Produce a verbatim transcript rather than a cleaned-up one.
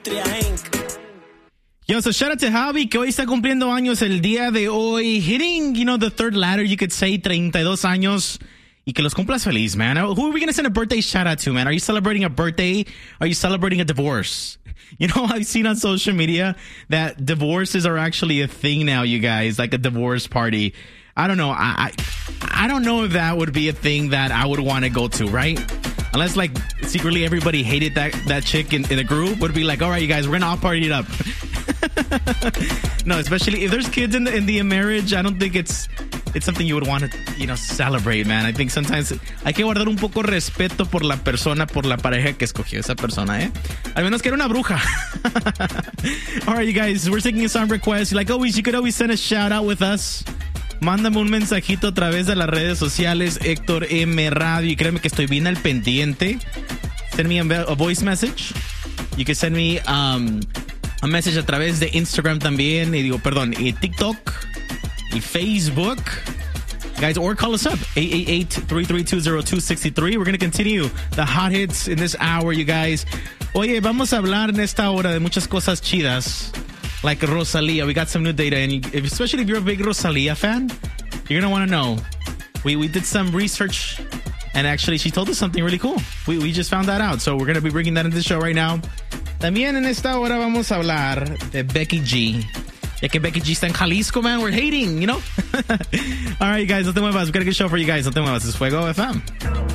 Yo, so shout out to Javi, que hoy está cumpliendo años el día de hoy. Hitting, you know, the third ladder, you could say, treinta y dos años. Y que los cumplas feliz, man. Who are we going to send a birthday shout out to, man? Are you celebrating a birthday? Are you celebrating a divorce? You know, I've seen on social media that divorces are actually a thing now, you guys, like a divorce party. I don't know. I, I, I don't know if that would be a thing that I would want to go to, right? Unless, like, secretly everybody hated that, that chick in, in the group. Would be like, all right, you guys, we're going to all party it up. No, especially if there's kids in the, in the marriage, I don't think it's it's something you would want to, you know, celebrate, man. I think sometimes hay que guardar un poco respeto por la persona, por la pareja que escogió esa persona, eh? Al menos que era una bruja. All right, you guys, we're taking a song request. Like always, you could always send a shout out with us. Mándame un mensajito a través de las redes sociales, Héctor M. Radio, y créeme que estoy bien al pendiente. Send me a, a voice message. You can send me um, a message a través de Instagram también, y digo, perdón, y TikTok, y Facebook. Guys, or call us up, eight eight eight, three three two, zero two six three. We're going to continue the hot hits in this hour, you guys. Oye, vamos a hablar en esta hora de muchas cosas chidas. Like Rosalia, we got some new data, and you, especially if you're a big Rosalia fan, you're gonna want to know. We we did some research, and actually, she told us something really cool. We we just found that out, so we're gonna be bringing that into the show right now. También en esta hora vamos a hablar de Becky G. Ya que Becky G está en Jalisco, man, we're hating, you know. All right, you guys, no te muevas. We got a good show for you guys. No te muevas. It's Fuego F M.